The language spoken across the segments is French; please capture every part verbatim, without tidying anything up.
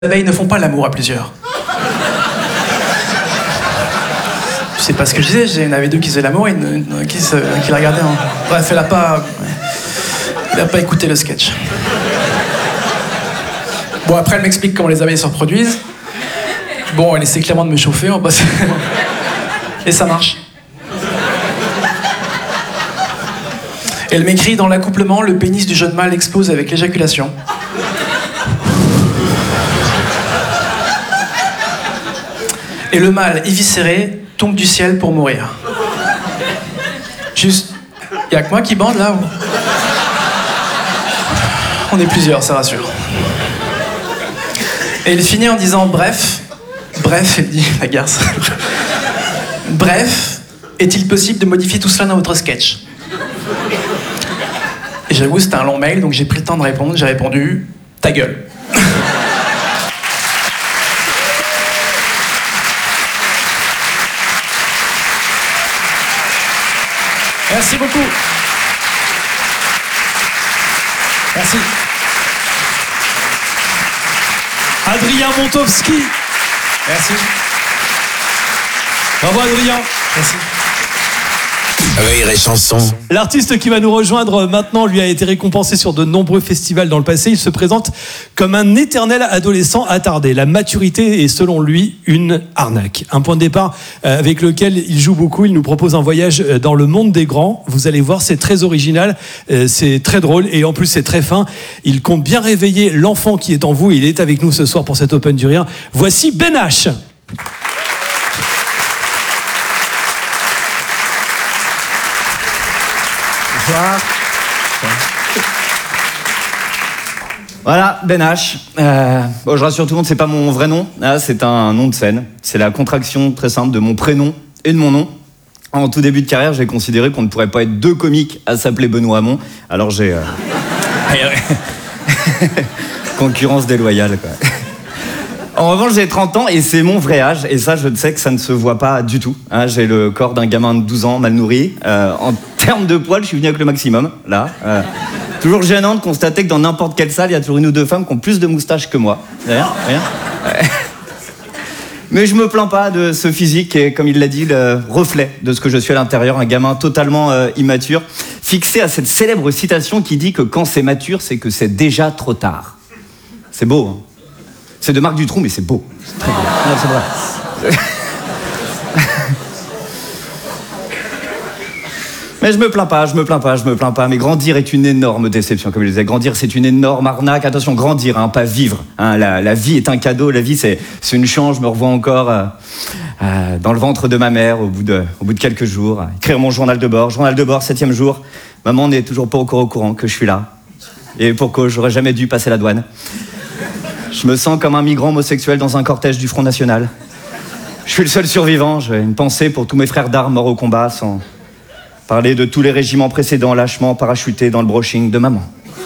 Les abeilles ne font pas l'amour à plusieurs. Je sais pas ce que je disais, j'ai une avait deux qui faisait l'amour et une, une qui, se, qui la regardait en... Bref, elle a pas... Elle a pas écouté le sketch. Bon, après, elle m'explique comment les abeilles se reproduisent. Bon, elle essaie clairement de me chauffer, on va passer... Et ça marche. Elle m'écrit, dans l'accouplement, le pénis du jeune mâle explose avec l'éjaculation. Et le mâle, éviscéré, tombe du ciel pour mourir. Juste, y'a que moi qui bande là ou... On est plusieurs, ça rassure. Et il finit en disant bref, bref, elle dit la garce. Bref, est-il possible de modifier tout cela dans votre sketch? Et j'avoue, c'était un long mail, donc j'ai pris le temps de répondre. J'ai répondu ta gueule. Merci beaucoup. Merci. Adrien Montowski. Merci. Bravo Adrien. Merci. Rire et chanson. L'artiste qui va nous rejoindre maintenant lui a été récompensé sur de nombreux festivals dans le passé. Il se présente comme un éternel adolescent attardé. La maturité est selon lui une arnaque. Un point de départ avec lequel il joue beaucoup. Il nous propose un voyage dans le monde des grands. Vous allez voir, c'est très original, c'est très drôle et en plus c'est très fin. Il compte bien réveiller l'enfant qui est en vous. Il est avec nous ce soir pour cet Open du Rire. Voici Ben H. Voilà, Ben H. Euh, bon, je rassure tout le monde, c'est pas mon vrai nom, ah, c'est un nom de scène. C'est la contraction très simple de mon prénom et de mon nom. En tout début de carrière, j'ai considéré qu'on ne pourrait pas être deux comiques à s'appeler Benoît Hamon. Alors j'ai... Euh... Concurrence déloyale, quoi. En revanche, j'ai trente ans et c'est mon vrai âge. Et ça, je sais que ça ne se voit pas du tout. Hein, j'ai le corps d'un gamin de douze ans, mal nourri. Euh, en termes de poils, je suis venu avec le maximum, là. Euh, toujours gênant de constater que dans n'importe quelle salle, il y a toujours une ou deux femmes qui ont plus de moustaches que moi. Rien, rien. Ouais. Mais je me plains pas de ce physique qui est, comme il l'a dit, le reflet de ce que je suis à l'intérieur. Un gamin totalement euh, immature, fixé à cette célèbre citation qui dit que quand c'est mature, c'est que c'est déjà trop tard. C'est beau, hein. C'est de Marc Dutroux, mais c'est beau. C'est très beau. Non, c'est vrai. Mais je me plains pas, je me plains pas, je me plains pas. Mais grandir est une énorme déception, comme je le disais. Grandir, c'est une énorme arnaque. Attention, grandir, hein, pas vivre. Hein. La, la vie est un cadeau, la vie, c'est, c'est une chance. Je me revois encore euh, euh, dans le ventre de ma mère au bout de, au bout de quelques jours. Écrire mon journal de bord. Journal de bord, septième jour. Maman n'est toujours pas encore au courant que je suis là. Et pour cause, j'aurais jamais dû passer la douane. Je me sens comme un migrant homosexuel dans un cortège du Front National. Je suis le seul survivant. J'ai une pensée pour tous mes frères d'armes morts au combat, sans parler de tous les régiments précédents lâchement parachutés dans le brushing de maman.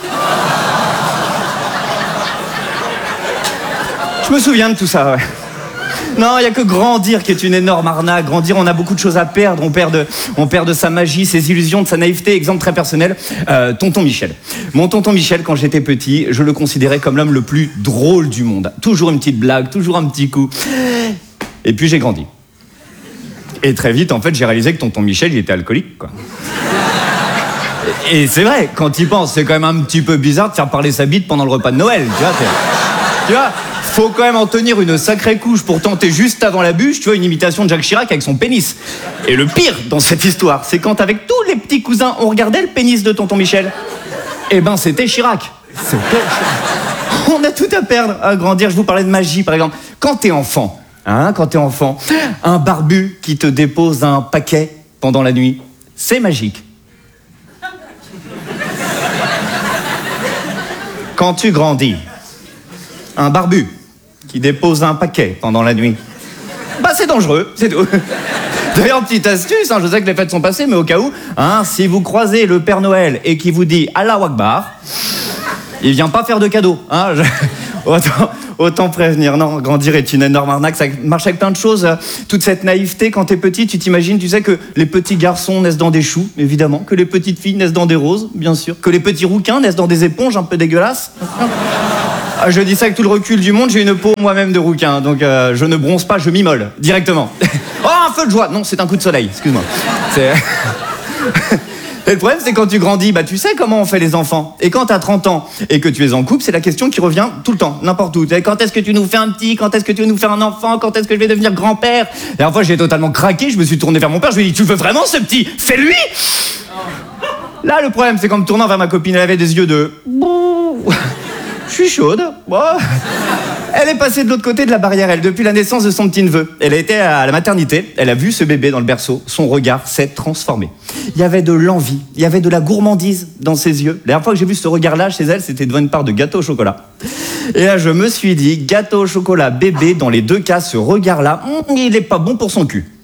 Je me souviens de tout ça, ouais. Non, il n'y a que grandir qui est une énorme arnaque. Grandir, on a beaucoup de choses à perdre. On perd de, on perd de sa magie, ses illusions, de sa naïveté. Exemple très personnel, euh, tonton Michel. Mon tonton Michel, quand j'étais petit, je le considérais comme l'homme le plus drôle du monde. Toujours une petite blague, toujours un petit coup. Et puis j'ai grandi. Et très vite, en fait, j'ai réalisé que tonton Michel, il était alcoolique, quoi. Et c'est vrai, quand il pense, c'est quand même un petit peu bizarre de faire parler sa bite pendant le repas de Noël, tu vois. Tu vois, faut quand même en tenir une sacrée couche pour tenter juste avant la bûche, tu vois, une imitation de Jacques Chirac avec son pénis. Et le pire dans cette histoire, c'est quand avec tous les petits cousins, on regardait le pénis de tonton Michel. Eh ben, c'était Chirac. C'était Chirac. On a tout à perdre à grandir. Je vous parlais de magie, par exemple. Quand t'es enfant, hein, quand t'es enfant, un barbu qui te dépose un paquet pendant la nuit, c'est magique. Quand tu grandis, un barbu qui dépose un paquet pendant la nuit, bah c'est dangereux, c'est tout. D'ailleurs, petite astuce, hein, je sais que les fêtes sont passées, mais au cas où, hein, si vous croisez le Père Noël et qu'il vous dit « Allah Akbar », il vient pas faire de cadeaux. Hein, je... autant, autant prévenir. Non, grandir est une énorme arnaque, ça marche avec plein de choses. Toute cette naïveté, quand t'es petit, tu t'imagines, tu sais que les petits garçons naissent dans des choux, évidemment, que les petites filles naissent dans des roses, bien sûr, que les petits rouquins naissent dans des éponges un peu dégueulasses. Ah, je dis ça avec tout le recul du monde, j'ai une peau moi-même de rouquin, donc euh, je ne bronze pas, je m'immole, directement. Oh, un feu de joie! Non, c'est un coup de soleil, excuse-moi. C'est... Et le problème, c'est quand tu grandis, bah tu sais comment on fait les enfants. Et quand t'as trente ans et que tu es en couple, c'est la question qui revient tout le temps, n'importe où. Quand est-ce que tu nous fais un petit? Quand est-ce que tu veux nous faire un enfant? Quand est-ce que je vais devenir grand-père? Et la fois, j'ai totalement craqué, je me suis tourné vers mon père, je lui ai dit, tu veux vraiment ce petit? Fais-lui! Là, le problème, c'est qu'en me tournant vers ma copine, elle avait des yeux de... Je suis chaude. Bon. Elle est passée de l'autre côté de la barrière, elle, depuis la naissance de son petit-neveu. Elle a été à la maternité, elle a vu ce bébé dans le berceau, son regard s'est transformé. Il y avait de l'envie, il y avait de la gourmandise dans ses yeux. La dernière fois que j'ai vu ce regard-là chez elle, c'était devant une part de gâteau au chocolat. Et là, je me suis dit, gâteau au chocolat, bébé, dans les deux cas, ce regard-là, il est pas bon pour son cul.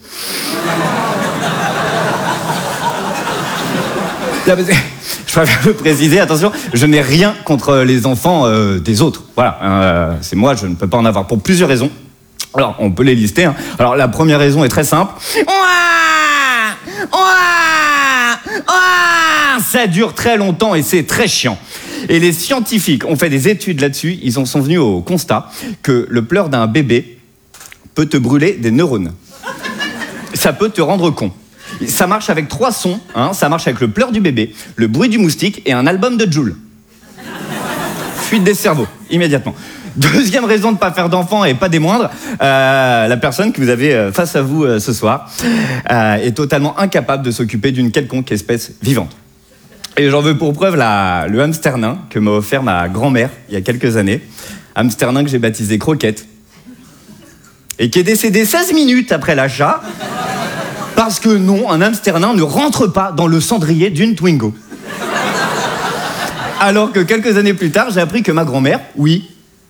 Je préfère le préciser, attention, je n'ai rien contre les enfants euh, des autres. Voilà, euh, c'est moi, je ne peux pas en avoir pour plusieurs raisons. Alors, on peut les lister. Hein. Alors, la première raison est très simple. Ouah Ouah Ouah Ça dure très longtemps et c'est très chiant. Et les scientifiques ont fait des études là-dessus. Ils en sont venus au constat que le pleur d'un bébé peut te brûler des neurones. Ça peut te rendre con. Ça marche avec trois sons, hein, ça marche avec le pleur du bébé, le bruit du moustique et un album de Jul. Fuite des cerveaux, immédiatement. Deuxième raison de ne pas faire d'enfants et pas des moindres, euh, la personne que vous avez face à vous euh, ce soir euh, est totalement incapable de s'occuper d'une quelconque espèce vivante. Et j'en veux pour preuve la, le hamster nain que m'a offert ma grand-mère il y a quelques années. Hamster nain que j'ai baptisé Croquette. Et qui est décédé seize minutes après l'achat. Parce que non, un hamster nain ne rentre pas dans le cendrier d'une Twingo. Alors que quelques années plus tard, j'ai appris que ma grand-mère, oui.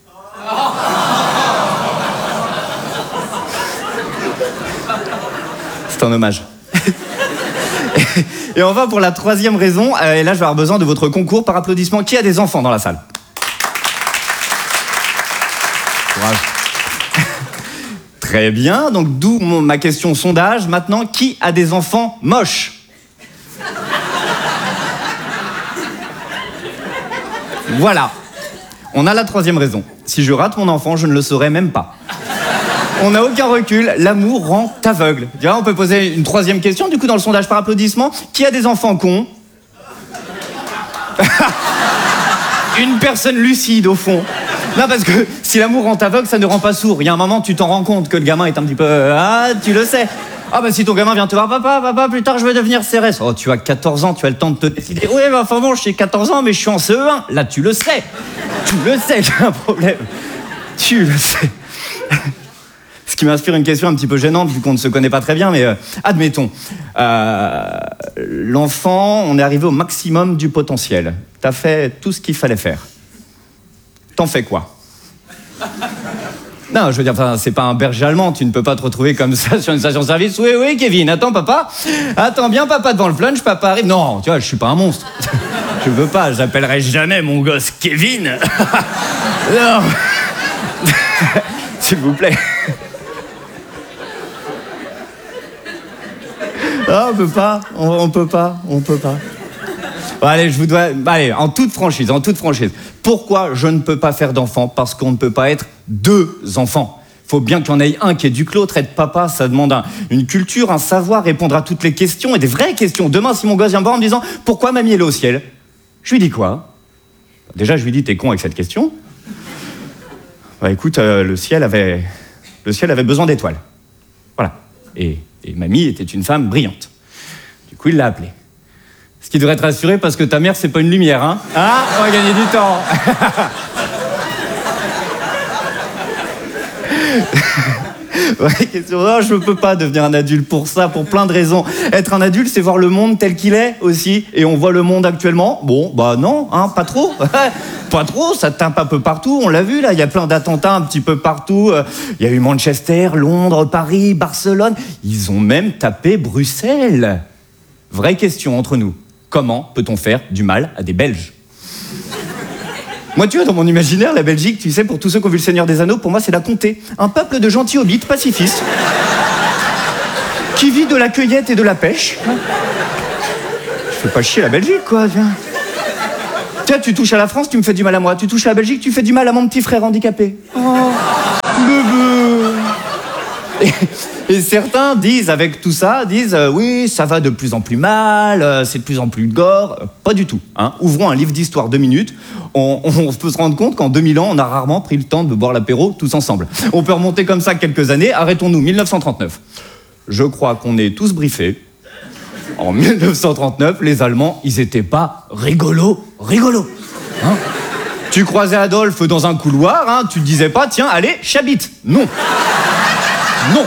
C'est un hommage. Et enfin, pour la troisième raison, euh, et là je vais avoir besoin de votre concours par applaudissement. Qui a des enfants dans la salle? Courage. Très bien, donc d'où mon, ma question sondage. Maintenant, qui a des enfants moches? Voilà. On a la troisième raison. Si je rate mon enfant, je ne le saurais même pas. On n'a aucun recul, l'amour rend aveugle. Tu vois, on peut poser une troisième question, du coup, dans le sondage par applaudissement. Qui a des enfants cons? Une personne lucide, au fond. Non, parce que si l'amour rend aveugle, ça ne rend pas sourd. Il y a un moment, tu t'en rends compte que le gamin est un petit peu... Ah, tu le sais. Ah, bah si ton gamin vient te voir, papa, papa, plus tard, je vais devenir C R S. Oh, tu as quatorze ans, tu as le temps de te décider. Oui, bah, enfin bon, j'ai quatorze ans, mais je suis en C E un. Là, tu le sais. Tu le sais, il y a un problème. Tu le sais. Ce qui m'inspire une question un petit peu gênante, vu qu'on ne se connaît pas très bien, mais euh, admettons. Euh, l'enfant, on est arrivé au maximum du potentiel. T'as fait tout ce qu'il fallait faire. T'en fais quoi? Non, je veux dire, enfin, c'est pas un berger allemand, tu ne peux pas te retrouver comme ça sur une station-service. Oui, oui, Kevin, attends, papa. Attends bien, papa, devant le flunch, papa arrive. Non, tu vois, je suis pas un monstre. Je veux pas, j'appellerai jamais mon gosse Kevin. Non. S'il vous plaît. Ah, on peut pas, on, on peut pas, on peut pas. Bon, allez, je vous dois... Allez, en toute franchise, en toute franchise. Pourquoi je ne peux pas faire d'enfant? Parce qu'on ne peut pas être deux enfants. Il faut bien qu'il y en ait un qui éduque l'autre. Être papa, ça demande un, une culture, un savoir, répondre à toutes les questions, et des vraies questions. Demain, si mon gosse vient me voir en me disant « Pourquoi mamie elle est au ciel ?» Je lui dis quoi? Déjà, je lui dis « T'es con avec cette question ?» Bah écoute, euh, le ciel avait... Le ciel avait besoin d'étoiles. Voilà. Et, et mamie était une femme brillante. Du coup, il l'a appelée. Ce qui devrait te rassurer parce que ta mère, c'est pas une lumière, hein? Ah, on va gagner du temps. Ouais, question. Non, je ne peux pas devenir un adulte pour ça, pour plein de raisons. Être un adulte, c'est voir le monde tel qu'il est aussi. Et on voit le monde actuellement. Bon, bah non, hein, pas trop. Pas trop, ça tape un peu partout. On l'a vu, là, il y a plein d'attentats un petit peu partout. Il y a eu Manchester, Londres, Paris, Barcelone. Ils ont même tapé Bruxelles. Vraie question entre nous. Comment peut-on faire du mal à des Belges? Moi, tu vois, dans mon imaginaire, la Belgique, tu sais, pour tous ceux qui ont vu Le Seigneur des Anneaux, pour moi, c'est la comté. Un peuple de gentils hobbits pacifistes qui vit de la cueillette et de la pêche. Je fais pas chier la Belgique, quoi, tiens. Tiens, tu touches à la France, tu me fais du mal à moi. Tu touches à la Belgique, tu fais du mal à mon petit frère handicapé. Oh, bébé. Et, et certains disent, avec tout ça, disent euh, oui, ça va de plus en plus mal, euh, c'est de plus en plus gore. Euh, pas du tout. Hein. Ouvrons un livre d'histoire deux minutes. On, on peut se rendre compte qu'en deux mille ans, on a rarement pris le temps de boire l'apéro tous ensemble. On peut remonter comme ça quelques années. Arrêtons-nous, mille neuf cent trente-neuf. Je crois qu'on est tous briefés. En mille neuf cent trente-neuf, les Allemands, ils étaient pas rigolos, rigolos. Hein, tu croisais Adolphe dans un couloir, hein, tu te disais pas, tiens, allez, j'habite. Non. Non.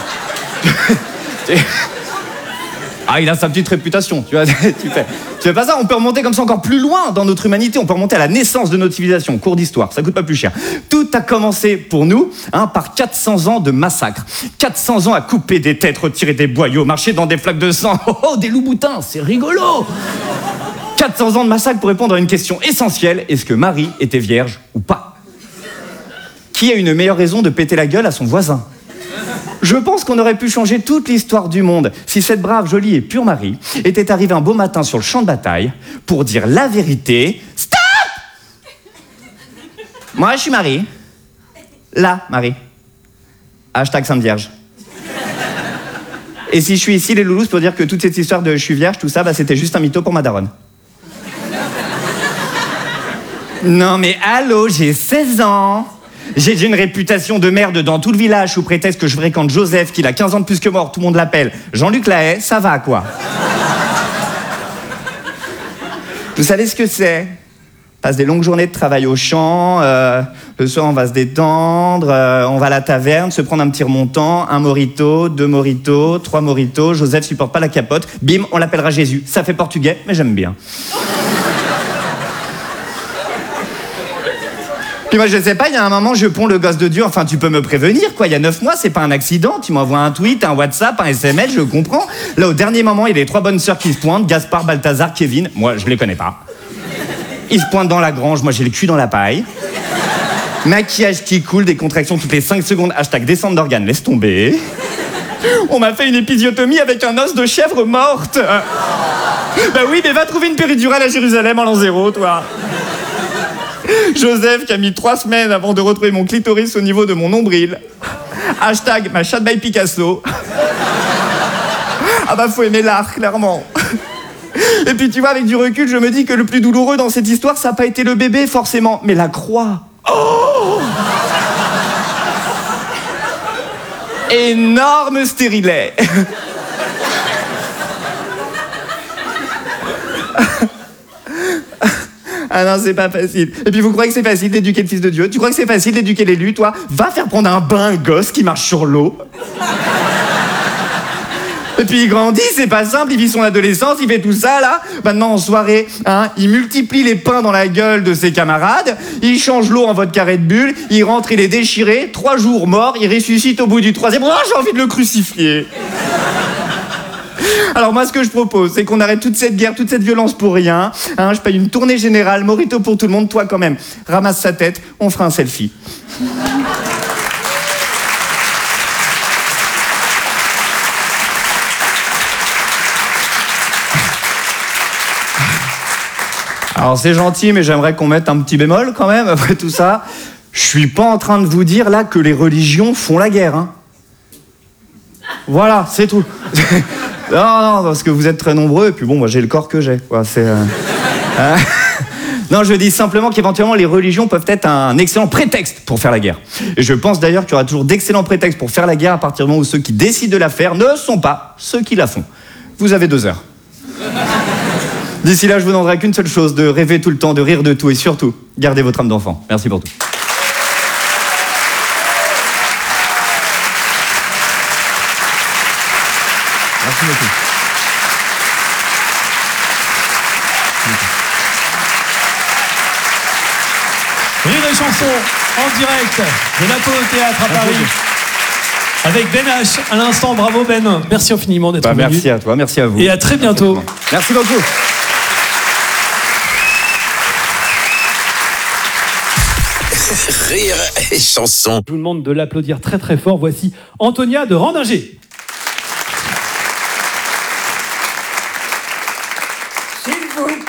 Ah, il a sa petite réputation, tu vois. Tu fais, tu fais pas ça, on peut remonter comme ça encore plus loin dans notre humanité, on peut remonter à la naissance de notre civilisation, cours d'histoire, ça coûte pas plus cher. Tout a commencé pour nous hein, par quatre cents ans de massacre. quatre cents ans à couper des têtes, retirer des boyaux, marcher dans des flaques de sang. Oh, oh des loups-boutins, c'est rigolo. quatre cents ans de massacre pour répondre à une question essentielle, est-ce que Marie était vierge ou pas? Qui a une meilleure raison de péter la gueule à son voisin? Je pense qu'on aurait pu changer toute l'histoire du monde si cette brave, jolie et pure Marie était arrivée un beau matin sur le champ de bataille pour dire la vérité. Stop! Moi, je suis Marie. Là, Marie. Hashtag Sainte Vierge. Et si je suis ici, les loulous, pour dire que toute cette histoire de je suis vierge, tout ça, bah, c'était juste un mytho pour ma daronne. Non mais allô, j'ai seize ans. J'ai déjà une réputation de merde dans tout le village sous prétexte que je fréquente Joseph, qui a quinze ans de plus que moi, tout le monde l'appelle Jean-Luc Lahaye, ça va quoi? Vous savez ce que c'est? On passe des longues journées de travail au champ, euh, le soir on va se détendre, euh, on va à la taverne, se prendre un petit remontant, un morito, deux moritos, trois moritos, Joseph supporte pas la capote, bim, on l'appellera Jésus. Ça fait portugais, mais j'aime bien. Puis moi, je sais pas, il y a un moment, je ponds le gosse de Dieu. Enfin, tu peux me prévenir, quoi. Il y a neuf mois, c'est pas un accident. Tu m'envoies un tweet, un WhatsApp, un S M S, je comprends. Là, au dernier moment, il y a les trois bonnes sœurs qui se pointent. Gaspard, Balthazar, Kevin. Moi, je les connais pas. Ils se pointent dans la grange. Moi, j'ai le cul dans la paille. Maquillage qui coule, des contractions toutes les cinq secondes. Hashtag descente d'organes, laisse tomber. On m'a fait une épisiotomie avec un os de chèvre morte. Bah oui, mais va trouver une péridurale à Jérusalem en l'an zéro, toi. Joseph qui a mis trois semaines avant de retrouver mon clitoris au niveau de mon nombril. Hashtag ma chatte by Picasso. Ah bah faut aimer l'art, clairement. Et puis tu vois, avec du recul, je me dis que le plus douloureux dans cette histoire, ça n'a pas été le bébé forcément, mais la croix. Oh! Énorme stérilet. Ah non, c'est pas facile. Et puis vous croyez que c'est facile d'éduquer le fils de Dieu? Tu crois que c'est facile d'éduquer l'élu, toi? Va faire prendre un bain un gosse qui marche sur l'eau. Et puis il grandit, c'est pas simple, il vit son adolescence, il fait tout ça là. Maintenant en soirée, hein, il multiplie les pains dans la gueule de ses camarades, il change l'eau en vodka Red Bull, il rentre, il est déchiré, trois jours mort, il ressuscite au bout du troisième. Oh, j'ai envie de le crucifier. Alors moi, ce que je propose, c'est qu'on arrête toute cette guerre, toute cette violence pour rien. Hein, je paye une tournée générale, morito pour tout le monde. Toi, quand même, ramasse sa tête, on fera un selfie. Alors c'est gentil, mais j'aimerais qu'on mette un petit bémol quand même, après tout ça. Je suis pas en train de vous dire là que les religions font la guerre. Hein. Voilà, c'est tout. Non, non, parce que vous êtes très nombreux, et puis bon, moi j'ai le corps que j'ai. Quoi, c'est, euh... euh... Non, je dis simplement qu'éventuellement les religions peuvent être un excellent prétexte pour faire la guerre. Et je pense d'ailleurs qu'il y aura toujours d'excellents prétextes pour faire la guerre à partir du moment où ceux qui décident de la faire ne sont pas ceux qui la font. Vous avez deux heures. D'ici là, je vous demanderai qu'une seule chose, de rêver tout le temps, de rire de tout, et surtout, gardez votre âme d'enfant. Merci pour tout. Merci beaucoup. Rire et chanson en direct de l'Apollo Théâtre à Paris. Avec Ben H à l'instant. Bravo Ben. Merci infiniment d'être bah, venu. Merci à toi, merci à vous. Et à très bientôt. Merci beaucoup. Rire et chanson. Je vous demande de l'applaudir très très fort. Voici Antonia de Randinger. S'il vous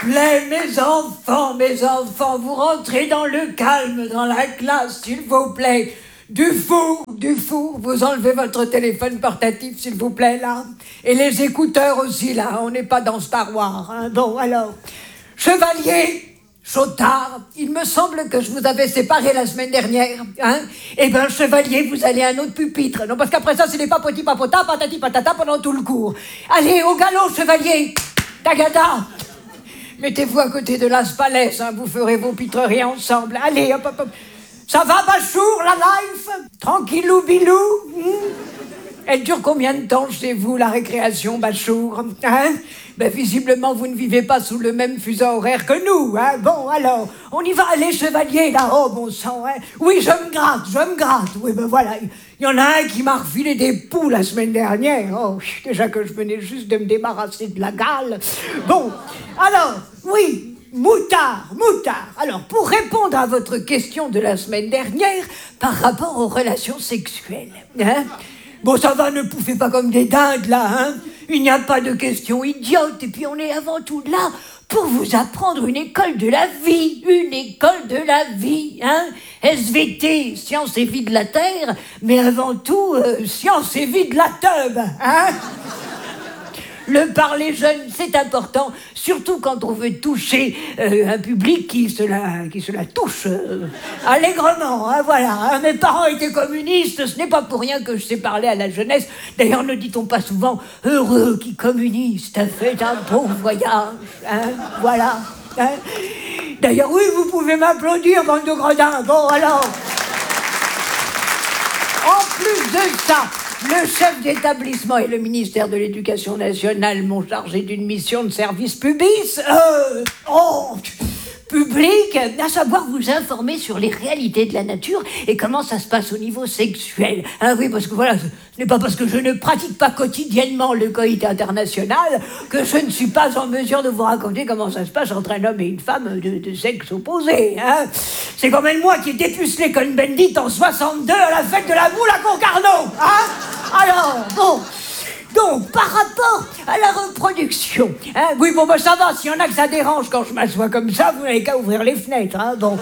plaît, mes enfants, mes enfants, vous rentrez dans le calme, dans la classe, s'il vous plaît. Dufour, Dufour, vous enlevez votre téléphone portatif, s'il vous plaît, là. Et les écouteurs aussi, là. On n'est pas dans Star Wars, hein. Bon, alors. Chevalier, Chotard, il me semble que je vous avais séparé la semaine dernière, hein. Eh ben, Chevalier, vous allez à un autre pupitre. Non, parce qu'après ça, c'est des papoti papota, patati patata pendant tout le cours. Allez, au galop, Chevalier. Tagada. Mettez-vous à côté de Las Palais, hein. Vous ferez vos pitreries ensemble. Allez, hop, hop, hop. Ça va, Bachour, la life? Tranquillou, bilou? hmm Elle dure combien de temps chez vous, la récréation, Bachour? Hein? Ben, visiblement, vous ne vivez pas sous le même fuseau horaire que nous, hein? Bon, alors, on y va, les chevaliers, là. Oh, bon sang, hein? Oui, je me gratte, je me gratte. Oui, ben voilà, il y en a un qui m'a refilé des poux la semaine dernière. Oh, déjà que je venais juste de me débarrasser de la gale. Bon, alors, oui... Moutard, moutard. Alors, pour répondre à votre question de la semaine dernière, par rapport aux relations sexuelles, hein? Bon, ça va, ne pouffez pas comme des dingues, là, hein? Il n'y a pas de questions idiotes, et puis on est avant tout là pour vous apprendre une école de la vie, une école de la vie, hein? S V T, science et vie de la Terre, mais avant tout, euh, science et vie de la teub, hein? Le parler jeune, c'est important, surtout quand on veut toucher euh, un public qui se la, qui se la touche euh, allègrement. Hein, voilà. Hein. Mes parents étaient communistes, ce n'est pas pour rien que je sais parler à la jeunesse. D'ailleurs, ne dit-on pas souvent « Heureux qui communiste a fait un bon voyage hein, ». Voilà. Hein. D'ailleurs, oui, vous pouvez m'applaudir, bande de gredins. Bon, alors... En plus de ça... Le chef d'établissement et le ministère de l'Éducation nationale m'ont chargé d'une mission de service public. Euh, oh, public, à savoir vous informer sur les réalités de la nature et comment ça se passe au niveau sexuel. Hein, oui, parce que voilà, ce n'est pas parce que je ne pratique pas quotidiennement le coït international que je ne suis pas en mesure de vous raconter comment ça se passe entre un homme et une femme de, de sexe opposé. Hein. C'est quand même moi qui ai dépucelé Cohn-Bendit en soixante-deux à la fête de la moule à Concarneau. Hein. Alors, bon... Donc, par rapport à la reproduction, hein, oui, bon, ben ça va, s'il y en a que ça dérange quand je m'assois comme ça, vous n'avez qu'à ouvrir les fenêtres, hein, bon.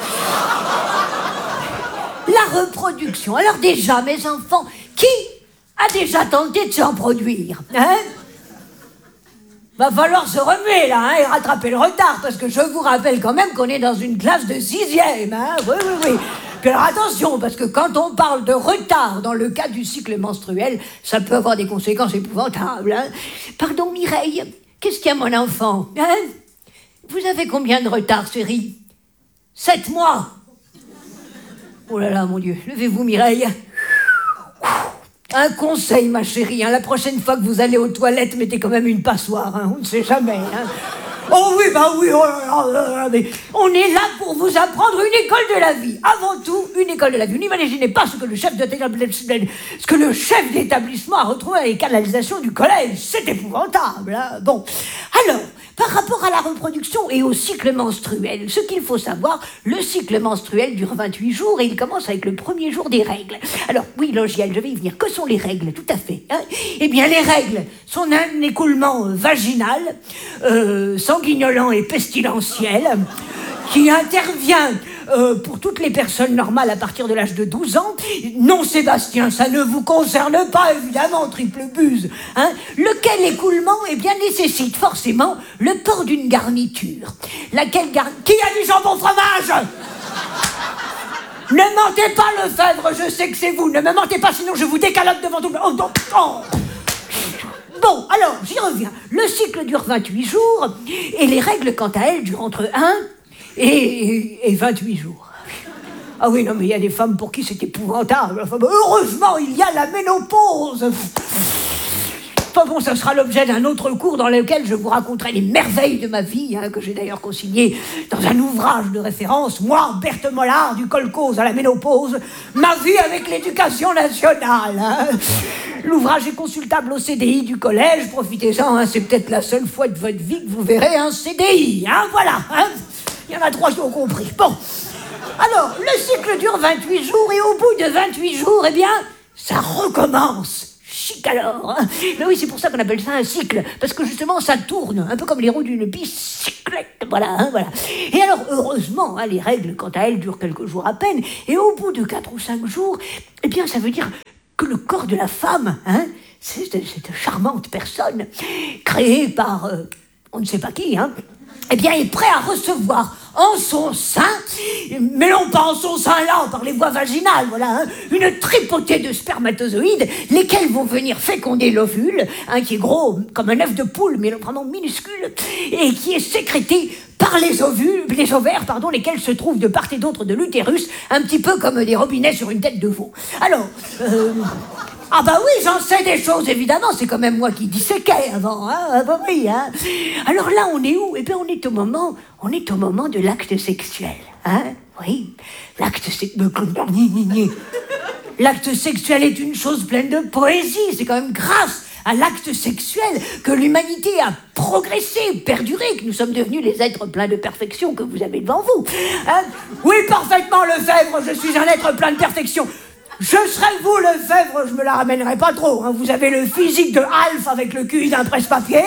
La reproduction, alors déjà, mes enfants, qui a déjà tenté de s'en produire, hein? Va falloir se remuer, là, hein, et rattraper le retard, parce que je vous rappelle quand même qu'on est dans une classe de sixième, hein, oui, oui, oui. Puis alors attention, parce que quand on parle de retard dans le cas du cycle menstruel, ça peut avoir des conséquences épouvantables. Hein. Pardon Mireille, qu'est-ce qu'il y a mon enfant hein? Vous avez combien de retard, chérie? Sept mois. Oh là là, mon Dieu, levez-vous Mireille. Un conseil, ma chérie, hein, la prochaine fois que vous allez aux toilettes, mettez quand même une passoire, hein, on ne sait jamais. Hein. Oh oui, bah oui, oh là là, oh là là, mais on est là pour vous apprendre une école de la vie. Avant tout, une école de la vie. Vous n'imaginez pas ce que le chef d'établissement, ce que le chef d'établissement a retrouvé à les canalisations du collège. C'est épouvantable. Hein. Bon, alors, par rapport à la reproduction et au cycle menstruel, ce qu'il faut savoir, le cycle menstruel dure vingt-huit jours et il commence avec le premier jour des règles. Alors, oui, Logiel, je vais y venir. Que sont les règles? Tout à fait. Hein. Eh bien, les règles sont un écoulement vaginal, euh, sanguignolant et pestilentiel, qui intervient euh, pour toutes les personnes normales à partir de l'âge de douze ans. Non, Sébastien, ça ne vous concerne pas, évidemment, triple buse. Hein, lequel écoulement eh bien, nécessite forcément le port d'une garniture. Laquelle garniture... Qui a du jambon fromage? Ne mentez pas, Lefebvre, je sais que c'est vous. Ne me mentez pas, sinon je vous décalote devant tout le monde. Oh, oh. Bon, alors, j'y reviens. Le cycle dure vingt-huit jours, et les règles, quant à elles, durent entre un et, et vingt-huit jours. Ah oui, non, mais il y a des femmes pour qui c'est épouvantable. Enfin, heureusement, il y a la ménopause. Enfin bon, ça sera l'objet d'un autre cours dans lequel je vous raconterai les merveilles de ma vie, hein, que j'ai d'ailleurs consigné dans un ouvrage de référence, moi, Berthe Mollard, du kolkhoz à la ménopause, ma vie avec l'éducation nationale. Hein. L'ouvrage est consultable au C D I du collège, profitez-en, hein, c'est peut-être la seule fois de votre vie que vous verrez un C D I, hein, voilà. Hein. Il y en a trois qui ont compris. Bon, alors, le cycle dure vingt-huit jours et au bout de vingt-huit jours, eh bien, ça recommence. Chic alors, hein. Mais oui, c'est pour ça qu'on appelle ça un cycle, parce que justement ça tourne, un peu comme les roues d'une bicycle. Voilà, hein, voilà. Et alors, heureusement, hein, les règles, quant à elles, durent quelques jours à peine. Et au bout de quatre ou cinq jours, eh bien, ça veut dire que le corps de la femme, hein, c'est cette charmante personne, créée par euh, on ne sait pas qui, hein, eh bien, est prêt à recevoir en son sein, mais non pas en son sein là, par les voies vaginales, voilà, hein, une tripotée de spermatozoïdes, lesquels vont venir féconder l'ovule, hein, qui est gros comme un œuf de poule, mais vraiment minuscule, et qui est sécrété par les ovules, les ovaires, pardon, lesquels se trouvent de part et d'autre de l'utérus, un petit peu comme des robinets sur une tête de veau. Alors, euh, ah bah oui, j'en sais des choses, évidemment, c'est quand même moi qui disséquais avant, hein, ah bah oui, hein. Alors là, on est où? Eh bien, on est au moment, on est au moment de l'acte sexuel, hein, oui, l'acte sexuel, l'acte sexuel est une chose pleine de poésie, c'est quand même grâce à l'acte sexuel que l'humanité a progressé, perduré, que nous sommes devenus les êtres pleins de perfection que vous avez devant vous. Hein? Oui, parfaitement, Lefebvre, je suis un être plein de perfection. Je serais vous, Lefebvre, je me la ramènerais pas trop. Hein. Vous avez le physique de Alf avec le cul d'un presse-papier.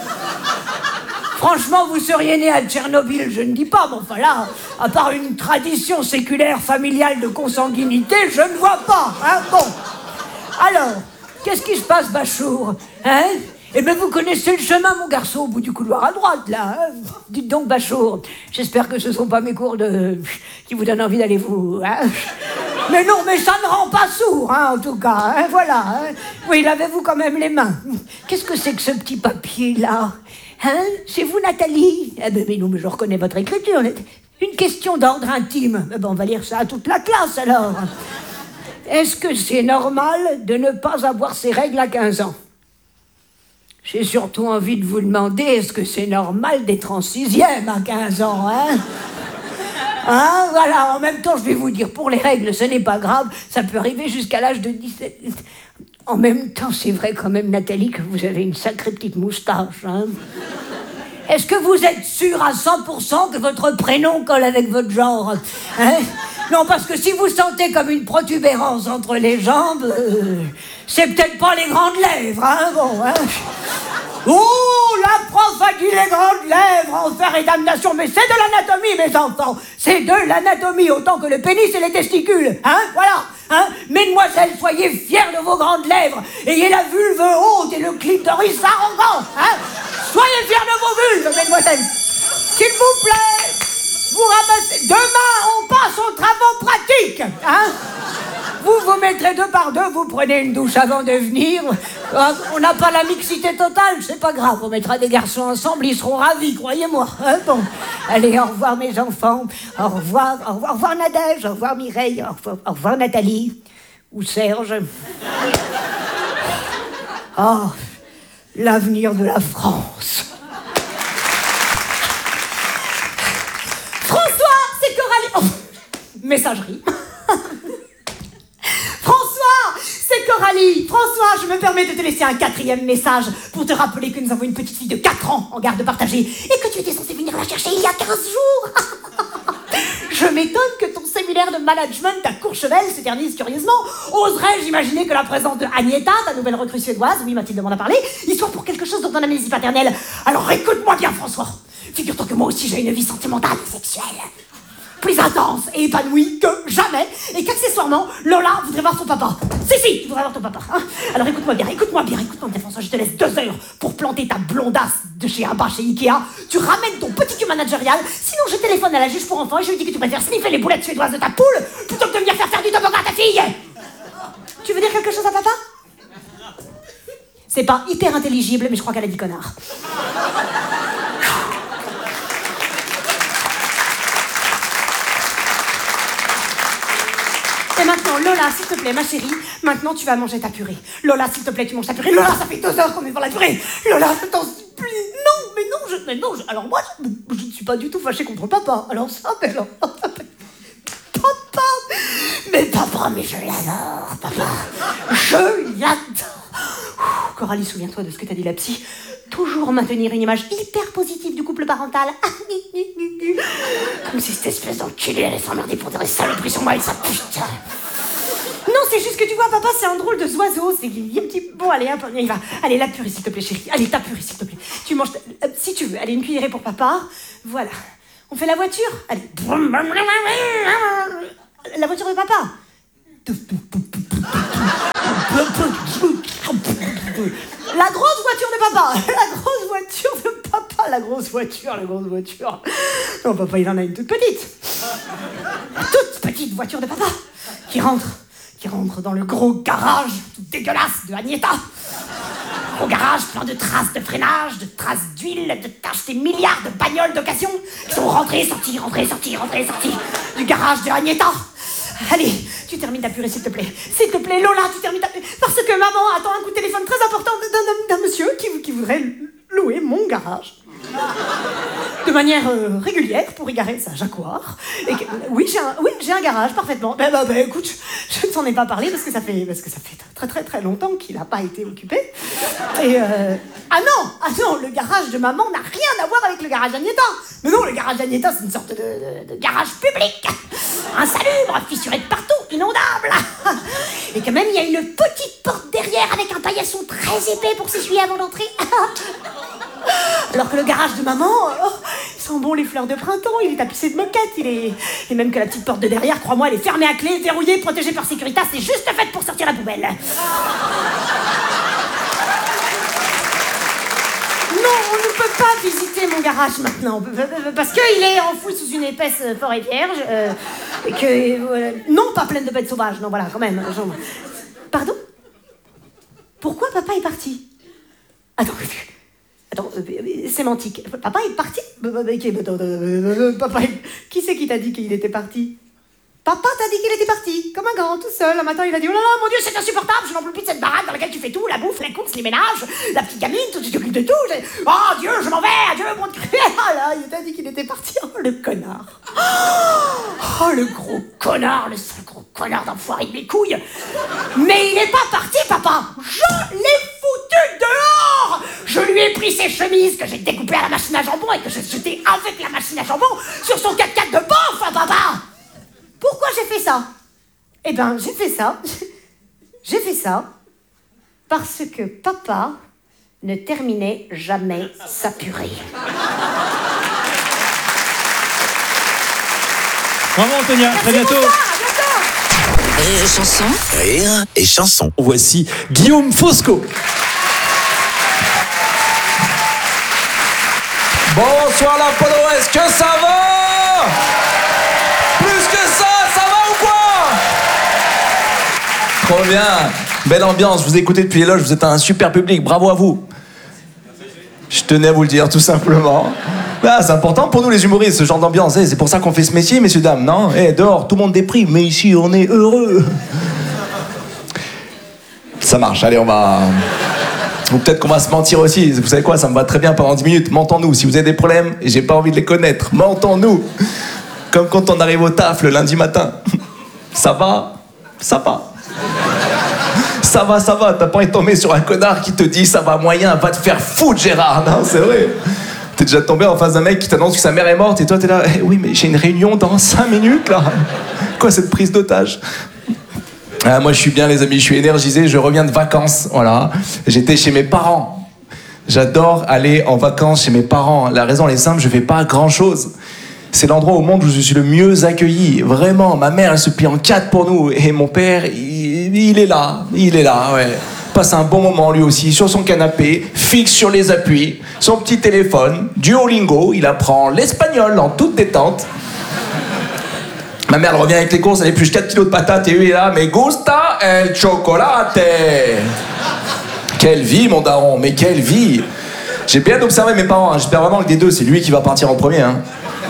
Franchement, vous seriez né à Tchernobyl, je ne dis pas, mais enfin là, à part une tradition séculaire familiale de consanguinité, je ne vois pas. Hein. Bon, alors... Qu'est-ce qui se passe, Bachour? Hein? Eh bien, vous connaissez le chemin, mon garçon, au bout du couloir à droite, là. Hein? Dites donc, Bachour, j'espère que ce ne sont pas mes cours de... qui vous donnent envie d'aller vous... Hein? Mais non, mais ça ne rend pas sourd, hein, en tout cas. Hein? Voilà. Hein? Oui, lavez-vous quand même les mains. Qu'est-ce que c'est que ce petit papier-là? Hein? C'est vous, Nathalie? Eh bien, mais non, mais je reconnais votre écriture. Une question d'ordre intime. Eh ben, on va lire ça à toute la classe, alors. Est-ce que c'est normal de ne pas avoir ses règles à quinze ans? J'ai surtout envie de vous demander, est-ce que c'est normal d'être en sixième à quinze ans, hein? Hein, voilà, en même temps, je vais vous dire, pour les règles, ce n'est pas grave, ça peut arriver jusqu'à l'âge de dix-sept... En même temps, c'est vrai quand même, Nathalie, que vous avez une sacrée petite moustache, hein? Est-ce que vous êtes sûre à cent pour cent que votre prénom colle avec votre genre, hein? Non, parce que si vous sentez comme une protubérance entre les jambes, euh, c'est peut-être pas les grandes lèvres, hein, bon, hein. Ouh, la prof a dit les grandes lèvres, enfer et damnation, mais c'est de l'anatomie, mes enfants, c'est de l'anatomie, autant que le pénis et les testicules, hein, voilà, hein. Mesdemoiselles, soyez fiers de vos grandes lèvres, ayez la vulve haute et le clitoris arrogant, hein. Soyez fiers de vos vulves, mesdemoiselles, s'il vous plaît. Vous ramassez... Demain, on passe aux travaux pratiques, hein? Vous vous mettrez deux par deux, vous prenez une douche avant de venir. On n'a pas la mixité totale, c'est pas grave. On mettra des garçons ensemble, ils seront ravis, croyez-moi. Hein, bon, allez, au revoir mes enfants. Au revoir, au revoir, au revoir Nadège, au revoir Mireille, au revoir, au revoir Nathalie. Ou Serge. Oh, l'avenir de la France. Oh, messagerie. François, c'est Coralie. François, je me permets de te laisser un quatrième message pour te rappeler que nous avons une petite fille de quatre ans en garde partagée et que tu étais censé venir la chercher il y a quinze jours. Je m'étonne que ton séminaire de management à Courchevel s'éternise curieusement. Oserais-je imaginer que la présence de Agneta, ta nouvelle recrue suédoise, oui, Mathilde m'en a parlé, y soit pour quelque chose dans ton amnésie paternelle. Alors écoute-moi bien, François. Figure-toi que moi aussi j'ai une vie sentimentale et sexuelle. Plus intense et épanouie que jamais, et qu'accessoirement, Lola voudrait voir son papa. Si, si, tu voudrais voir ton papa. Hein. Alors écoute-moi bien, écoute-moi bien, écoute-moi bien, François, je te laisse deux heures pour planter ta blondasse de chez Abba, chez Ikea. Tu ramènes ton petit cul managérial, sinon je téléphone à la juge pour enfants et je lui dis que tu préfères sniffer les boulettes suédoises de ta poule plutôt que de venir faire faire du toboggan à ta fille. Tu veux dire quelque chose à papa? C'est pas hyper intelligible, mais je crois qu'elle a dit connard. Et maintenant, Lola, s'il te plaît, ma chérie, maintenant tu vas manger ta purée. Lola, s'il te plaît, tu manges ta purée. Lola, ça fait deux heures qu'on est dans la purée. Lola, je t'en supplie. Non, mais non, je, mais non, je, alors moi, je, je ne suis pas du tout fâchée contre papa. Alors ça, mais alors... Papa, mais papa, mais je l'adore, papa. Je l'adore. Coralie, souviens-toi de ce que t'as dit la psy. Toujours maintenir une image hyper positive du couple parental. Comme si cette espèce d'enculé allait s'emmerder pour des saloperies sur moi et sa putain. Non, c'est juste que tu vois, papa, c'est un drôle de oiseau. C'est un petit... Bon, allez, hop, il va. Allez, la purée, s'il te plaît, chérie. Allez, ta purée, s'il te plaît. Tu manges... Euh, si tu veux, allez, une cuillerée pour papa. Voilà. On fait la voiture? Allez. La voiture de papa. La grosse voiture de papa. La grosse voiture de papa. La grosse voiture, la grosse voiture. Non, papa, il en a une toute petite. La toute petite voiture de papa. Qui rentre. Qui rentre dans le gros garage tout dégueulasse de Agneta. Au garage, plein de traces de freinage, de traces d'huile, de taches des milliards de bagnoles d'occasion qui sont rentrées, sorties, rentrées, sorties, rentrées, sorties du garage de Agneta. Allez, tu termines ta purée, s'il te plaît. S'il te plaît, Lola, tu termines ta purée. Parce que maman attend un coup de téléphone très important d'un, d'un, d'un monsieur qui, qui voudrait louer mon garage. De manière euh, régulière pour y garer sa Jaguar. Et que, oui, j'ai un, oui, j'ai un garage, parfaitement. Ben, ben, ben écoute, je ne t'en ai pas parlé parce que ça fait, parce que ça fait très très très longtemps qu'il n'a pas été occupé. Et euh... Ah non, ah non, le garage de maman n'a rien à voir avec le garage d'Agneta. Mais non, le garage d'Agneta, c'est une sorte de, de, de garage public. Insalubre, fissuré de partout, inondable. Et quand même, il y a une petite porte derrière avec un paillasson très épais pour s'essuyer avant d'entrer. Alors que le garage de maman, oh, il sent bon les fleurs de printemps, il est tapissé de moquettes, il est... Et même que la petite porte de derrière, crois-moi, elle est fermée à clé, verrouillée, protégée par Securitas, c'est juste faite pour sortir la poubelle. Non, on ne peut pas visiter mon garage maintenant, parce qu'il est enfoui sous une épaisse forêt vierge, euh, et que... Euh, non, pas pleine de bêtes sauvages, non, voilà, quand même. Genre... Pardon? Pourquoi papa est parti? Attends... Attends, euh, sémantique. Papa est parti? Papa, qui c'est qui t'a dit qu'il était parti? Papa t'a dit qu'il était parti, comme un grand, tout seul. Un matin, il a dit, oh là là, mon Dieu, c'est insupportable, je n'en peux plus de cette baraque dans laquelle tu fais tout, la bouffe, les courses, les ménages, la petite gamine, tu t'occupes de tout. Oh Dieu, je m'en vais, adieu, mon Dieu. Ah là, il t'a dit qu'il était parti. Oh, le connard. Oh, le gros connard, le sale gros connard d'enfoiré de mes couilles. Mais il n'est pas parti, papa. Je l'ai foutu dehors. Je lui ai pris ses chemises que j'ai découpées à la machine à jambon et que j'ai jetées avec la machine à jambon sur son quatre-quatre de bof, hein, papa. Pourquoi j'ai fait ça? Eh ben, j'ai fait ça. J'ai fait ça parce que papa ne terminait jamais sa purée. Bravo Antonia, Merci, très bientôt. Bonsoir, à bientôt. Rire et chanson. Rire et chanson. Voici Guillaume Fosco. Bonsoir la Polo, est-ce que ça va? Plus que ça, ça va ou quoi? Trop bien, belle ambiance, vous écoutez depuis les loges, vous êtes un super public, bravo à vous. Je tenais à vous le dire tout simplement. Là, c'est important pour nous les humoristes, ce genre d'ambiance, hey, c'est pour ça qu'on fait ce métier, messieurs, dames, non? Hey, dehors, tout le monde déprime, mais ici, on est heureux. Ça marche, allez, on va... Ou peut-être qu'on va se mentir aussi. Vous savez quoi, ça me va très bien pendant dix minutes. Mentons-nous. Si vous avez des problèmes, et j'ai pas envie de les connaître, mentons-nous. Comme quand on arrive au taf le lundi matin. Ça va? Ça va. Ça va, ça va. T'as pas envie de tomber sur un connard qui te dit ça va moyen, va te faire foutre, Gérard. Non, c'est vrai. T'es déjà tombé en face d'un mec qui t'annonce que sa mère est morte et toi t'es là, eh oui, mais j'ai une réunion dans cinq minutes là. Quoi, cette prise d'otage? Ah, moi je suis bien les amis, je suis énergisé, je reviens de vacances, voilà. J'étais chez mes parents. J'adore aller en vacances chez mes parents. La raison elle est simple, je fais pas grand chose. C'est l'endroit au monde où je suis le mieux accueilli. Vraiment, ma mère elle se plie en quatre pour nous. Et mon père, il, il est là, il est là, ouais. Passe un bon moment lui aussi, sur son canapé, fixe sur les appuis, son petit téléphone, Duolingo, il apprend l'espagnol en toute détente. Ma mère, elle revient avec les courses, elle épluche quatre kilos de patates et lui est là, me gusta el chocolate. Quelle vie, mon daron, mais quelle vie. J'ai bien observé mes parents, hein. J'espère vraiment que des deux, c'est lui qui va partir en premier. Hein.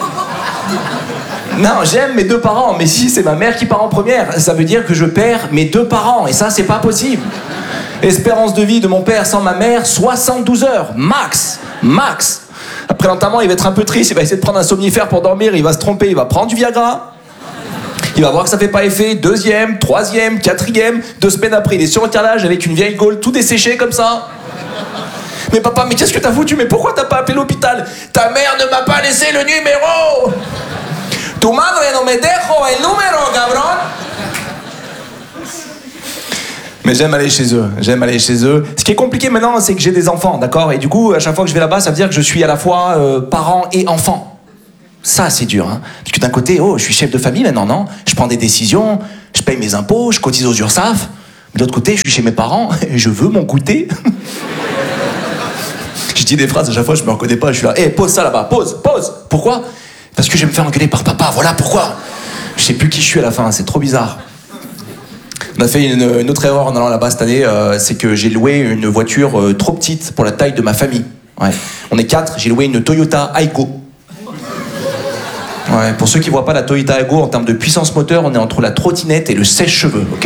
Non, j'aime mes deux parents, mais si c'est ma mère qui part en première, ça veut dire que je perds mes deux parents, et ça, c'est pas possible. Espérance de vie de mon père sans ma mère, soixante-douze heures, max, max. Après l'enterrement, il va être un peu triste, il va essayer de prendre un somnifère pour dormir, il va se tromper, il va prendre du Viagra. Il va voir que ça fait pas effet, deuxième, troisième, quatrième, deux semaines après, il est sur le carrelage avec une vieille gaule tout desséchée comme ça. Mais papa, mais qu'est-ce que t'as foutu? Mais pourquoi t'as pas appelé l'hôpital? Ta mère ne m'a pas laissé le numéro. Tu madre no me dejo el número, cabrón. Mais j'aime aller chez eux, j'aime aller chez eux. Ce qui est compliqué maintenant, c'est que j'ai des enfants, d'accord? Et du coup, à chaque fois que je vais là-bas, ça veut dire que je suis à la fois euh, parent et enfant. Ça, c'est dur. Hein. Parce que d'un côté, oh, je suis chef de famille maintenant, non? Je prends des décisions, je paye mes impôts, je cotise aux URSAF. Mais de l'autre côté, je suis chez mes parents et je veux mon goûter. Je dis des phrases, à chaque fois, je me reconnais pas. Je suis là, hé, hey, pose ça là-bas, pose, pose. Pourquoi? Parce que je vais me faire engueuler par papa, voilà pourquoi. Je sais plus qui je suis à la fin, c'est trop bizarre. On a fait une, une autre erreur en allant là-bas cette année, euh, c'est que j'ai loué une voiture euh, trop petite pour la taille de ma famille. Ouais. On est quatre, j'ai loué une Toyota Aygo. Ouais, pour ceux qui voient pas la Toyota Aygo, en termes de puissance moteur, on est entre la trottinette et le sèche-cheveux, ok?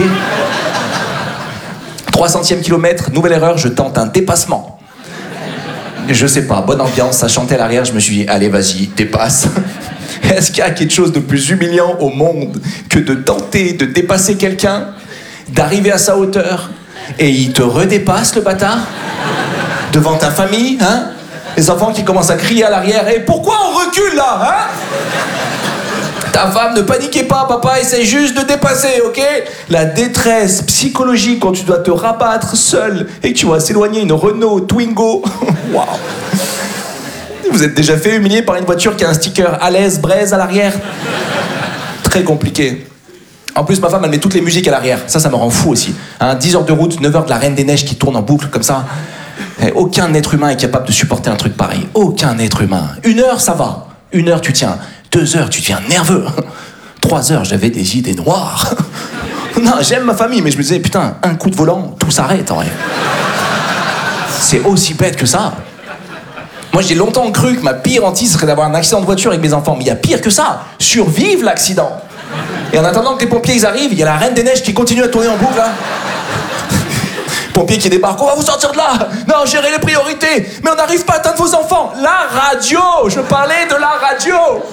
trois centièmes kilomètre, nouvelle erreur, je tente un dépassement. Je sais pas, bonne ambiance, ça chantait à l'arrière, je me suis dit, allez vas-y, dépasse. Est-ce qu'il y a quelque chose de plus humiliant au monde que de tenter de dépasser quelqu'un, d'arriver à sa hauteur, et il te redépasse, le bâtard, devant ta famille, hein? Les enfants qui commencent à crier à l'arrière, et pourquoi on recule là, hein? Ta femme, ne paniquez pas, papa essaye juste de dépasser, ok? La détresse psychologique quand tu dois te rabattre seul et que tu vas s'éloigner une Renault Twingo. Waouh! Vous êtes déjà fait humilier par une voiture qui a un sticker à l'aise, braise à l'arrière? Très compliqué. En plus, ma femme, elle met toutes les musiques à l'arrière. Ça, ça me rend fou aussi. Hein, dix heures de route, neuf heures de la Reine des Neiges qui tourne en boucle comme ça. Et aucun être humain est capable de supporter un truc pareil. Aucun être humain. Une heure, ça va. Une heure, tu tiens. Deux heures, tu deviens nerveux. Trois heures, j'avais des idées noires. Non, j'aime ma famille, mais je me disais, putain, un coup de volant, tout s'arrête en vrai. C'est aussi bête que ça. Moi, j'ai longtemps cru que ma pire hantise serait d'avoir un accident de voiture avec mes enfants. Mais il y a pire que ça. Survivre l'accident. Et en attendant que les pompiers ils arrivent, il y a la Reine des Neiges qui continue à tourner en boucle, là. Pompiers qui débarquent, on va vous sortir de là. Non, gérez les priorités. Mais on n'arrive pas à atteindre vos enfants. La radio, je parlais de la radio.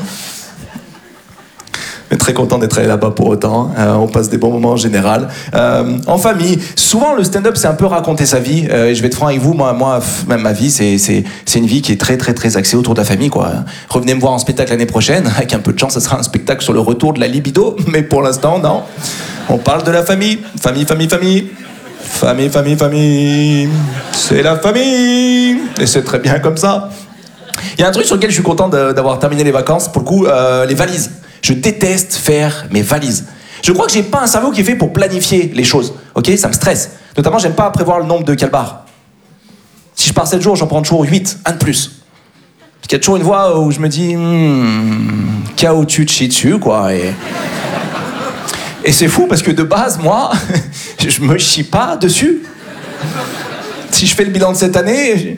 Mais très content d'être allé là-bas pour autant. Euh, on passe des bons moments en général. Euh, en famille, souvent le stand-up c'est un peu raconter sa vie. Euh, et je vais être franc avec vous, moi, moi même ma vie, c'est, c'est, c'est une vie qui est très très très axée autour de la famille, quoi. Revenez me voir en spectacle l'année prochaine. Avec un peu de chance, ça sera un spectacle sur le retour de la libido. Mais pour l'instant, non. On parle de la famille. Famille, famille, famille. Famille, famille, famille. C'est la famille. Et c'est très bien comme ça. Il y a un truc sur lequel je suis content de, d'avoir terminé les vacances. Pour le coup, euh, les valises. Je déteste faire mes valises. Je crois que j'ai pas un cerveau qui est fait pour planifier les choses. Ok, ça me stresse. Notamment, j'aime pas prévoir le nombre de calbars. Si je pars sept jours, j'en prends toujours huit, un de plus. Parce qu'il y a toujours une voix où je me dis, hmm, K O tu te chies dessus, quoi. Et, et c'est fou parce que de base, moi, je me chie pas dessus. Si je fais le bilan de cette année,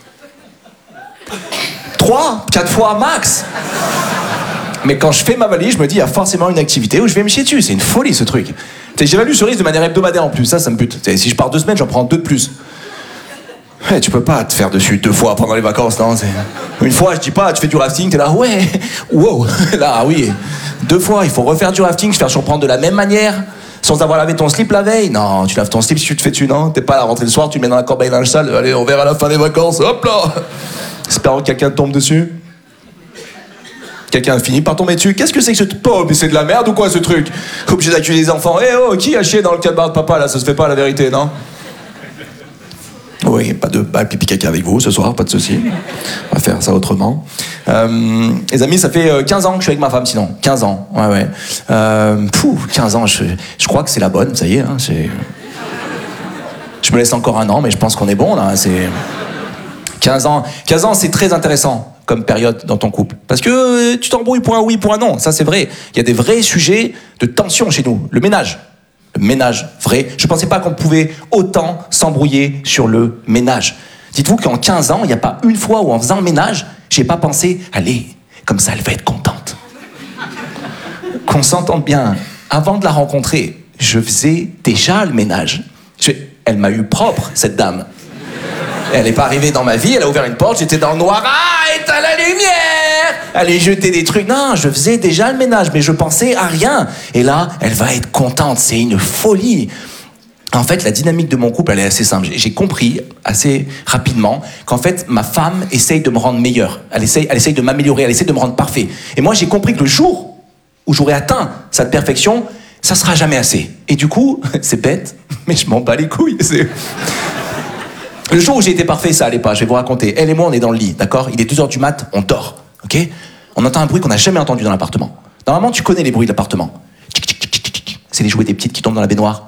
trois, quatre fois max. Mais quand je fais ma valise, je me dis, il y a forcément une activité où je vais me chier dessus. C'est une folie, ce truc. J'évalue ce risque de manière hebdomadaire en plus. Ça, ça me bute. T'sais, si je pars deux semaines, j'en prends deux de plus. Ouais, tu peux pas te faire dessus deux fois pendant les vacances, non? C'est... Une fois, je dis pas, tu fais du rafting, t'es là, ouais, wow. Là, oui. Deux fois, il faut refaire du rafting, se faire surprendre de la même manière, sans avoir lavé ton slip la veille. Non, tu laves ton slip si tu te fais dessus, non? T'es pas à la rentrée le soir, tu le mets dans la corbeille linge sale. Allez, on verra à la fin des vacances. Hop là! Espérant que quelqu'un tombe dessus. Quelqu'un finit par tomber dessus. Qu'est-ce que c'est que ce... Oh, mais c'est de la merde ou quoi, ce truc? Obligé d'accuser les enfants. Eh oh, qui a chié dans le calbar de papa, là? Ça se fait pas, la vérité, non? Oui, pas de balle pipi caca avec vous ce soir, pas de souci. On va faire ça autrement. Euh, les amis, ça fait quinze ans que je suis avec ma femme, sinon. quinze ans, ouais, ouais. Euh, pouf, quinze ans, je, je crois que c'est la bonne, ça y est. Hein, c'est... Je me laisse encore un an, mais je pense qu'on est bon, là. C'est... quinze ans, quinze ans, c'est très intéressant comme période dans ton couple. Parce que euh, tu t'embrouilles pour un oui, pour un non. Ça, c'est vrai. Il y a des vrais sujets de tension chez nous. Le ménage. Le ménage, vrai. Je pensais pas qu'on pouvait autant s'embrouiller sur le ménage. Dites-vous qu'en quinze ans, il n'y a pas une fois où en faisant le ménage, j'ai pas pensé, allez, comme ça, elle va être contente. Qu'on s'entende bien. Avant de la rencontrer, je faisais déjà le ménage. Je... Elle m'a eu propre, cette dame. Elle n'est pas arrivée dans ma vie, elle a ouvert une porte, j'étais dans le noir, ah, éteins la lumière! Allez jeter des trucs. Non, je faisais déjà le ménage, mais je pensais à rien. Et là, elle va être contente, c'est une folie. En fait, la dynamique de mon couple, elle est assez simple. J'ai compris assez rapidement qu'en fait, ma femme essaye de me rendre meilleur. Elle essaye, elle essaye de m'améliorer, elle essaye de me rendre parfait. Et moi, j'ai compris que le jour où j'aurai atteint cette perfection, ça sera jamais assez. Et du coup, c'est bête, mais je m'en bats les couilles. C'est... Le jour où j'ai été parfait, ça allait pas, je vais vous raconter. Elle et moi, on est dans le lit, d'accord? Il est deux heures du mat, on dort, ok? on entend un bruit qu'on n'a jamais entendu dans l'appartement. Normalement, tu connais les bruits de l'appartement. C'est les jouets des petites qui tombent dans la baignoire.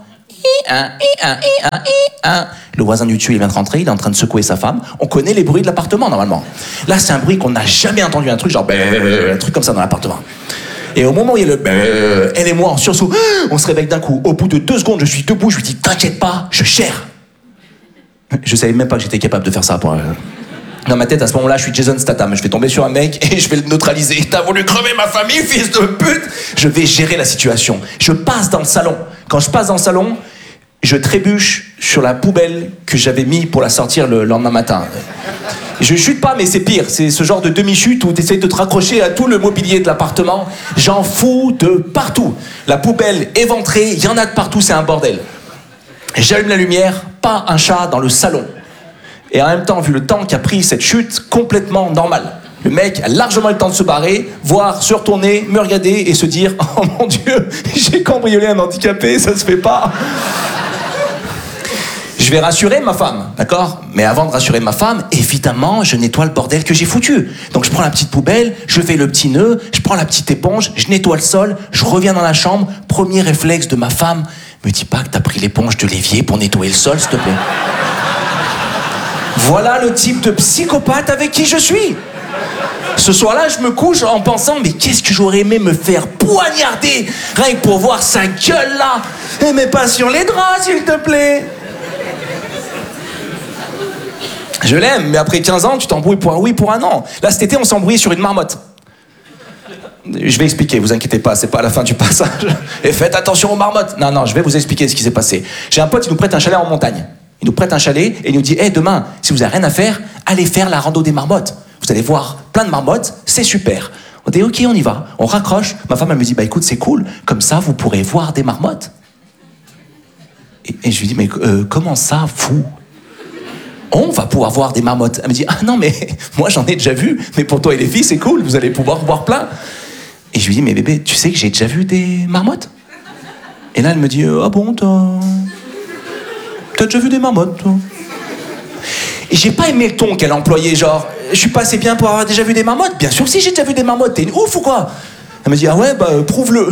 Le voisin du dessus, il vient de rentrer, il est en train de secouer sa femme. On connaît les bruits de l'appartement, normalement. Là, c'est un bruit qu'on n'a jamais entendu, un truc genre... un truc comme ça dans l'appartement. Et au moment où il y a le... elle et moi en sursaut, on se réveille d'un coup. Au bout de deux secondes, je suis debout, je lui dis, t'inquiète pas, je cherche. Je savais même pas que j'étais capable de faire ça. Pour... Dans ma tête, à ce moment-là, je suis Jason Statham. Je vais tomber sur un mec et je vais le neutraliser. T'as voulu crever ma famille, fils de pute. Je vais gérer la situation. Je passe dans le salon. Quand je passe dans le salon, je trébuche sur la poubelle que j'avais mis pour la sortir le lendemain matin. Je chute pas, mais c'est pire. C'est ce genre de demi-chute où tu essayes de te raccrocher à tout le mobilier de l'appartement. J'en fous de partout. La poubelle éventrée, il y en a de partout, c'est un bordel. J'allume la lumière, pas un chat dans le salon. Et en même temps, vu le temps qu'a pris cette chute, complètement normal. Le mec a largement le temps de se barrer, voire se retourner, me regarder et se dire « Oh mon Dieu, j'ai cambriolé un handicapé, ça se fait pas !» Je vais rassurer ma femme, d'accord ? Mais avant de rassurer ma femme, évidemment, je nettoie le bordel que j'ai foutu. Donc je prends la petite poubelle, je fais le petit nœud, je prends la petite éponge, je nettoie le sol, je reviens dans la chambre. Premier réflexe de ma femme, me dis pas que t'as pris l'éponge de l'évier pour nettoyer le sol, s'il te plaît. Voilà le type de psychopathe avec qui je suis. Ce soir-là, je me couche en pensant, mais qu'est-ce que j'aurais aimé me faire poignarder, rien que pour voir sa gueule là. Et mais pas sur les draps, s'il te plaît. Je l'aime, mais après quinze ans, tu t'embrouilles pour un oui, pour un non. Là, cet été, on s'est embrouillé sur une marmotte. Je vais expliquer, vous inquiétez pas, c'est pas à la fin du passage. Et faites attention aux marmottes. Non, non, je vais vous expliquer ce qui s'est passé. J'ai un pote, il nous prête un chalet en montagne. Il nous prête un chalet et il nous dit « Hey, demain, si vous avez rien à faire, allez faire la rando des marmottes. Vous allez voir plein de marmottes, c'est super. » On dit « Ok, on y va. » On raccroche. Ma femme, elle me dit « Bah écoute, c'est cool. Comme ça, vous pourrez voir des marmottes. » et, et je lui dis « Mais euh, comment ça, fou ? On va pouvoir voir des marmottes. » Elle me dit « Ah non, mais moi, j'en ai déjà vu. Mais pour toi et les filles, c'est cool. Vous allez pouvoir voir plein. » Et je lui dis « Mais bébé, tu sais que j'ai déjà vu des marmottes ?» Et là, elle me dit « Ah bon, t'as... T'as déjà vu des marmottes, toi ?» Et j'ai pas aimé le ton qu'elle employait, genre, je suis pas assez bien pour avoir déjà vu des marmottes. Bien sûr, si j'ai déjà vu des marmottes, t'es une ouf ou quoi ? Elle me dit, ah ouais, bah, euh, prouve-le.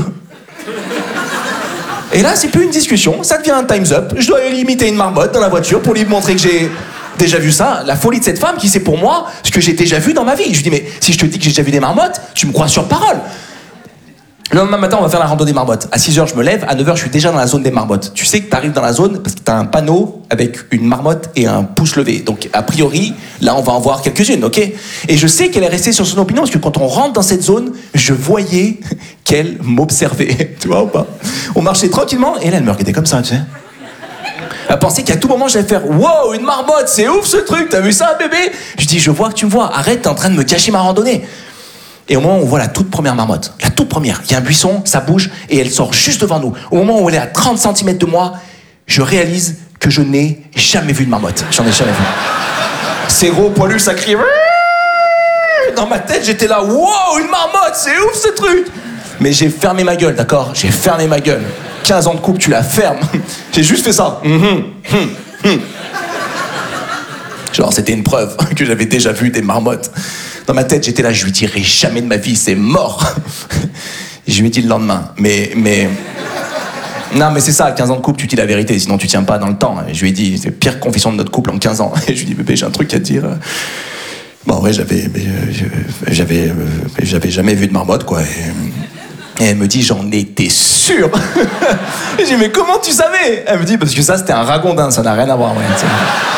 Et là, c'est plus une discussion, ça devient un time's up. Je dois limiter une marmotte dans la voiture pour lui montrer que j'ai déjà vu ça. La folie de cette femme qui sait pour moi ce que j'ai déjà vu dans ma vie. Je lui dis, mais si je te dis que j'ai déjà vu des marmottes, tu me crois sur parole. Le lendemain matin, on va faire la randonnée des marmottes. À six heures, je me lève. À neuf heures, je suis déjà dans la zone des marmottes. Tu sais que t'arrives dans la zone parce que t'as un panneau avec une marmotte et un pouce levé. Donc, a priori, là, on va en voir quelques-unes, ok ? Et je sais qu'elle est restée sur son opinion parce que quand on rentre dans cette zone, je voyais qu'elle m'observait. Tu vois ou pas ? On marchait tranquillement et là, elle me regardait comme ça, tu sais. Elle pensait qu'à tout moment, j'allais faire « Wow, une marmotte, c'est ouf ce truc, t'as vu ça, bébé ?» Je dis « Je vois que tu me vois. Arrête, t'es en train de me gâcher ma randonnée. » Et au moment où on voit la toute première marmotte, la toute première, il y a un buisson, ça bouge, et elle sort juste devant nous. Au moment où elle est à trente centimètres de moi, je réalise que je n'ai jamais vu de marmotte. J'en ai jamais vu. C'est gros, poilu, ça crie. Dans ma tête, j'étais là, wow, une marmotte, c'est ouf ce truc. Mais j'ai fermé ma gueule, d'accord ? J'ai fermé ma gueule. quinze ans de couple, tu la fermes. J'ai juste fait ça. Mm-hmm. Mm-hmm. Genre, c'était une preuve que j'avais déjà vu des marmottes. Dans ma tête, j'étais là, je lui dirai jamais de ma vie, c'est mort. Et je lui ai dit le lendemain, mais, mais... Non, mais c'est ça, quinze ans de couple, tu dis la vérité, sinon tu tiens pas dans le temps. Et je lui ai dit, c'est la pire confession de notre couple en quinze ans. Et je lui ai dit, bébé, j'ai un truc à te dire. Bon, ouais, j'avais... J'avais... J'avais jamais vu de marmotte, quoi. Et, et elle me dit, j'en étais sûr. Et j'ai dit, mais comment tu savais ? Elle me dit, parce que ça, c'était un ragondin, ça n'a rien à voir, ouais, t'sais.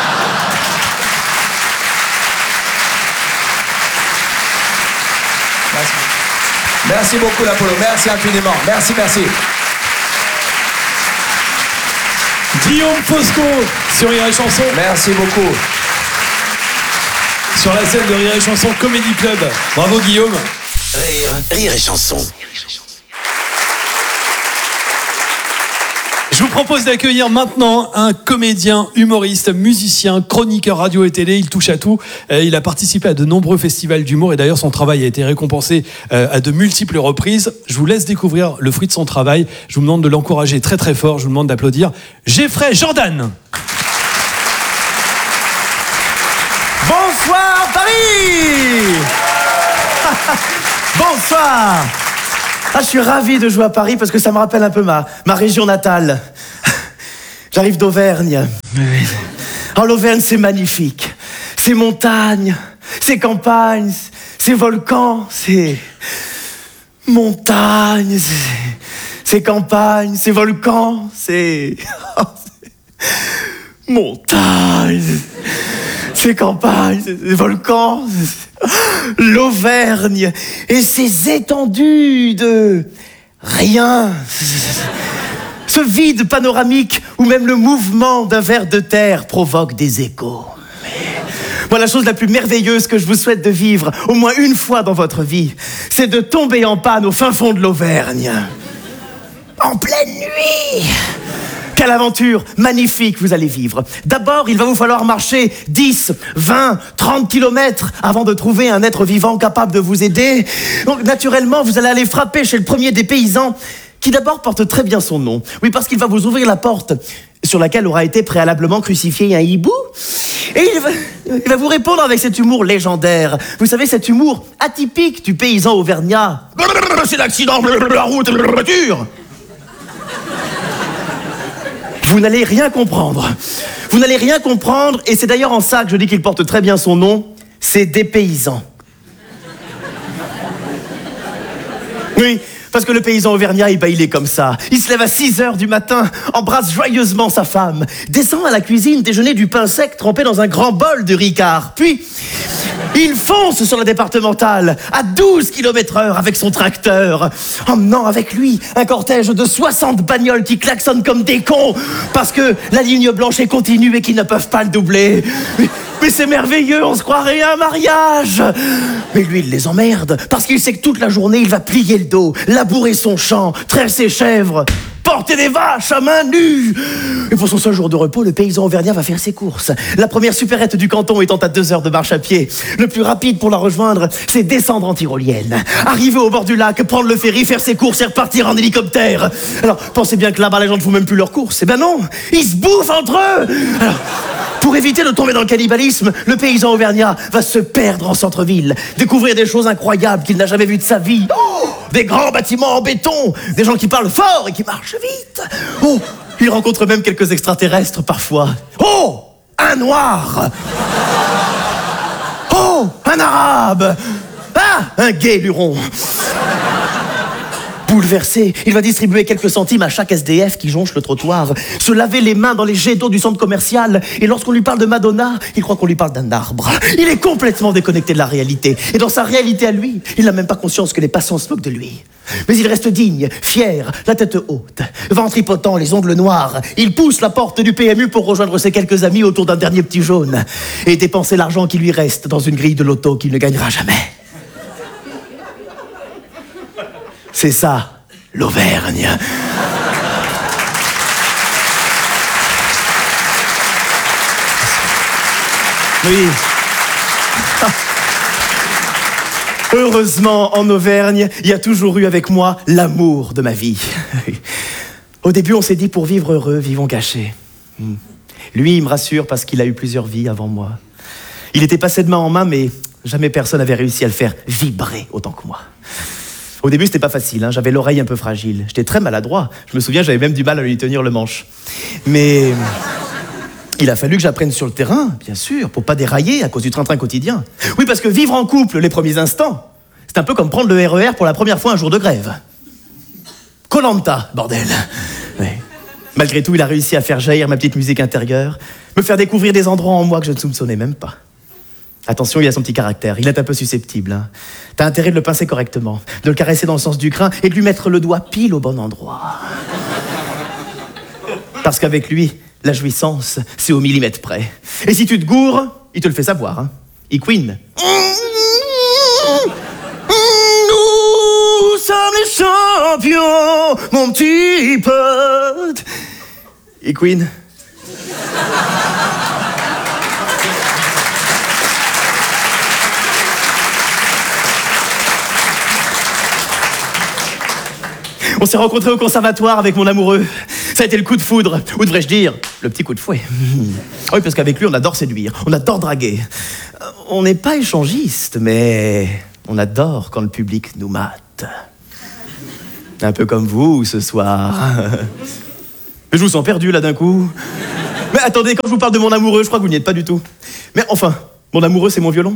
Merci beaucoup, l'Apollo. Merci infiniment. Merci, merci. Guillaume Fosco sur Rire et Chanson. Merci beaucoup. Sur la scène de Rire et Chanson Comedy Club. Bravo, Guillaume. Rire, Rire et Chanson. Je vous propose d'accueillir maintenant un comédien, humoriste, musicien, chroniqueur radio et télé. Il touche à tout. Il a participé à de nombreux festivals d'humour et d'ailleurs son travail a été récompensé à de multiples reprises. Je vous laisse découvrir le fruit de son travail. Je vous demande de l'encourager très très fort. Je vous demande d'applaudir Jeffrey Jordan. Bonsoir Paris. Bonsoir. Ah, je suis ravi de jouer à Paris parce que ça me rappelle un peu ma, ma région natale. J'arrive d'Auvergne. Oh, l'Auvergne, c'est magnifique. C'est montagnes, c'est campagnes, c'est volcans, c'est montagnes, c'est, c'est campagnes, c'est volcans, c'est... montagnes, c'est campagnes, c'est volcans, c'est... l'Auvergne et ses étendues de rien. Ce vide panoramique où même le mouvement d'un ver de terre provoque des échos. Moi, la chose la plus merveilleuse que je vous souhaite de vivre, au moins une fois dans votre vie, c'est de tomber en panne au fin fond de l'Auvergne. En pleine nuit. Quelle aventure magnifique vous allez vivre. D'abord, il va vous falloir marcher dix, vingt, trente kilomètres avant de trouver un être vivant capable de vous aider. Donc, naturellement, vous allez aller frapper chez le premier des paysans qui d'abord porte très bien son nom. Oui, parce qu'il va vous ouvrir la porte sur laquelle aura été préalablement crucifié un hibou. Et il va, il va vous répondre avec cet humour légendaire. Vous savez, cet humour atypique du paysan auvergnat. C'est l'accident de la route de la voiture. Vous n'allez rien comprendre. Vous n'allez rien comprendre, et c'est d'ailleurs en ça que je dis qu'il porte très bien son nom. C'est des paysans. Oui. Parce que le paysan auvergnat, eh ben, il est comme ça. Il se lève à six heures du matin, embrasse joyeusement sa femme, descend à la cuisine déjeuner du pain sec trempé dans un grand bol de Ricard. Puis, il fonce sur la départementale à douze kilomètres heure avec son tracteur, emmenant avec lui un cortège de soixante bagnoles qui klaxonnent comme des cons parce que la ligne blanche est continue et qu'ils ne peuvent pas le doubler. Mais, mais c'est merveilleux, on se croirait à un mariage. Mais lui, il les emmerde parce qu'il sait que toute la journée, il va plier le dos, labourer son champ, traire ses chèvres, porter des vaches à main nue. Et pour son seul jour de repos, le paysan auvergnat va faire ses courses. La première supérette du canton étant à deux heures de marche à pied. Le plus rapide pour la rejoindre, c'est descendre en tyrolienne. Arriver au bord du lac, prendre le ferry, faire ses courses et repartir en hélicoptère. Alors, pensez bien que là-bas, les gens ne font même plus leurs courses. Eh ben non, ils se bouffent entre eux. Alors, pour éviter de tomber dans le cannibalisme, le paysan auvergnat va se perdre en centre-ville, découvrir des choses incroyables qu'il n'a jamais vues de sa vie. Oh, des grands bâtiments en béton, des gens qui parlent fort et qui marchent vite. Oh, il rencontre même quelques extraterrestres parfois. Oh, un noir. Oh, un arabe. Ah, un gay luron. Bouleversé, il va distribuer quelques centimes à chaque S D F qui jonche le trottoir, se laver les mains dans les jets d'eau du centre commercial, et lorsqu'on lui parle de Madonna, il croit qu'on lui parle d'un arbre. Il est complètement déconnecté de la réalité, et dans sa réalité à lui, il n'a même pas conscience que les passants se moquent de lui. Mais il reste digne, fier, la tête haute, ventripotent, les ongles noirs. Il pousse la porte du P M U pour rejoindre ses quelques amis autour d'un dernier petit jaune, et dépenser l'argent qui lui reste dans une grille de loto qu'il ne gagnera jamais. C'est ça, l'Auvergne. Oui. Heureusement, en Auvergne, il y a toujours eu avec moi l'amour de ma vie. Au début, on s'est dit, pour vivre heureux, vivons cachés. Lui, il me rassure parce qu'il a eu plusieurs vies avant moi. Il était passé de main en main, mais jamais personne n'avait réussi à le faire vibrer autant que moi. Au début, c'était pas facile, hein. J'avais l'oreille un peu fragile. J'étais très maladroit. Je me souviens, j'avais même du mal à lui tenir le manche. Mais il a fallu que j'apprenne sur le terrain, bien sûr, pour pas dérailler à cause du train-train quotidien. Oui, parce que vivre en couple les premiers instants, c'est un peu comme prendre le R E R pour la première fois un jour de grève. Koh-Lanta, bordel. Ouais. Malgré tout, il a réussi à faire jaillir ma petite musique intérieure, me faire découvrir des endroits en moi que je ne soupçonnais même pas. Attention, il a son petit caractère, il est un peu susceptible. Hein. T'as intérêt de le pincer correctement, de le caresser dans le sens du crin et de lui mettre le doigt pile au bon endroit. Parce qu'avec lui, la jouissance, c'est au millimètre près. Et si tu te gourres, il te le fait savoir. Hein. Il queen. Nous sommes les champions, mon petit pote. Il queen. On s'est rencontrés au conservatoire avec mon amoureux. Ça a été le coup de foudre, ou devrais-je dire, le petit coup de fouet. Oui, parce qu'avec lui, on adore séduire, on adore draguer. On n'est pas échangiste, mais On adore quand le public nous mate. Un peu comme vous ce soir. Mais je vous sens perdu là d'un coup. Mais attendez, quand je vous parle de mon amoureux, je crois que vous n'y êtes pas du tout. Mais enfin, mon amoureux, c'est mon violon.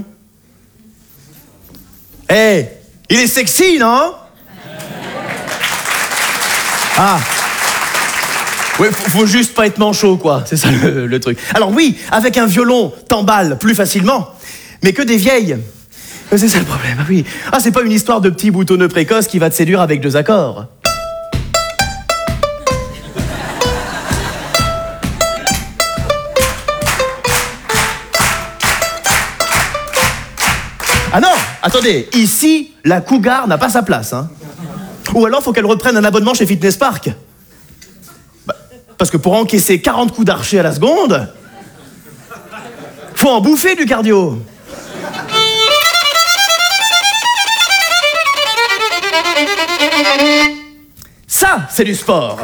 Eh, hey, il est sexy, non? Ah. Ouais, faut, faut juste pas être manchot, quoi. C'est ça le, le truc. Alors oui, avec un violon, t'emballes plus facilement. Mais que des vieilles. C'est ça le problème, ah oui. Ah, c'est pas une histoire de petit boutonneux précoce qui va te séduire avec deux accords. Ah non, attendez, ici, la cougar n'a pas sa place, hein. Ou alors, faut qu'elle reprenne un abonnement chez Fitness Park. Bah, parce que pour encaisser quarante coups d'archer à la seconde, faut en bouffer du cardio. Ça, c'est du sport.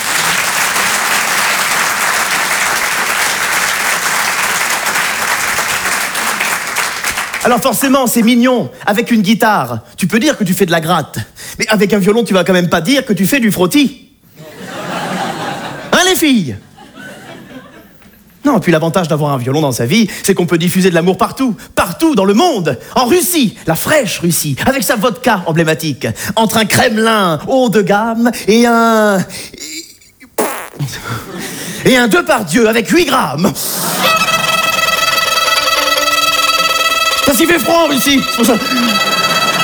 Alors forcément, c'est mignon. Avec une guitare, tu peux dire que tu fais de la gratte. Mais avec un violon, tu vas quand même pas dire que tu fais du frottis. Hein, les filles? Non, puis l'avantage d'avoir un violon dans sa vie, c'est qu'on peut diffuser de l'amour partout, partout dans le monde. En Russie, la fraîche Russie, avec sa vodka emblématique, entre un Kremlin haut de gamme et un... et un Depardieu avec huit grammes. Parce qu'il fait froid en Russie, c'est pour ça.